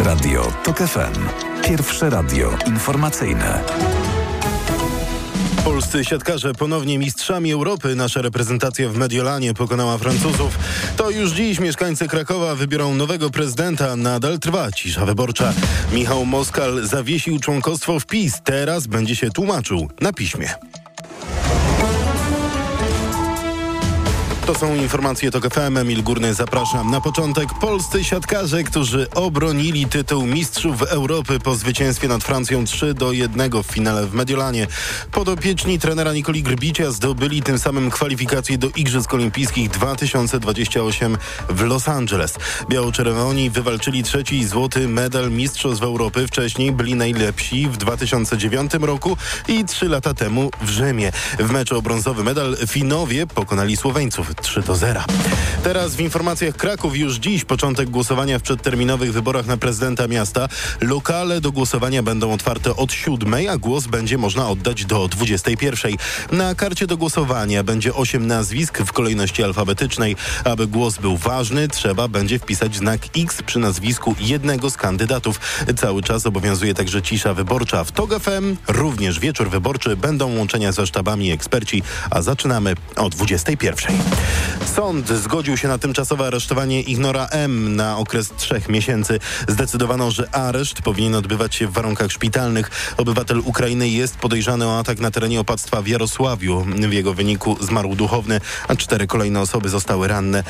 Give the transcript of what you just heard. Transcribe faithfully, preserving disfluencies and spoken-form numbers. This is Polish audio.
Radio TOK F M. Pierwsze radio informacyjne. Polscy siatkarze ponownie mistrzami Europy. Nasza reprezentacja w Mediolanie pokonała Francuzów. To już dziś mieszkańcy Krakowa wybiorą nowego prezydenta. Nadal trwa cisza wyborcza. Michał Moskal zawiesił członkostwo w PiS. Teraz będzie się tłumaczył na piśmie. To są informacje TOK F M. Emil Górny, zapraszam. Na początek polscy siatkarze, którzy obronili tytuł mistrzów Europy po zwycięstwie nad Francją trzy do jednego w finale w Mediolanie. Podopieczni trenera Nikoli Grbicia zdobyli tym samym kwalifikacje do Igrzysk Olimpijskich dwa tysiące dwudziestego ósmego w Los Angeles. Biało-czerwoni wywalczyli trzeci złoty medal mistrzostw Europy. Wcześniej byli najlepsi w dwa tysiące dziewiątym roku i trzy lata temu w Rzymie. W meczu o brązowy medal Finowie pokonali Słoweńców trzy do zera. Teraz w informacjach Kraków. Już dziś początek głosowania w przedterminowych wyborach na prezydenta miasta. Lokale do głosowania będą otwarte od siódmej, a głos będzie można oddać do dwudziestej pierwszej. Na karcie do głosowania będzie osiem nazwisk w kolejności alfabetycznej. Aby głos był ważny, trzeba będzie wpisać znak X przy nazwisku jednego z kandydatów. Cały czas obowiązuje także cisza wyborcza. W TOK F M również wieczór wyborczy, będą łączenia ze sztabami i eksperci, a zaczynamy o dwudziestej pierwszej. Sąd zgodził się na tymczasowe aresztowanie Ignora M. na okres trzech miesięcy. Zdecydowano, że areszt powinien odbywać się w warunkach szpitalnych. Obywatel Ukrainy jest podejrzany o atak na terenie opactwa w Jarosławiu. W jego wyniku zmarł duchowny, a cztery kolejne osoby zostały ranne.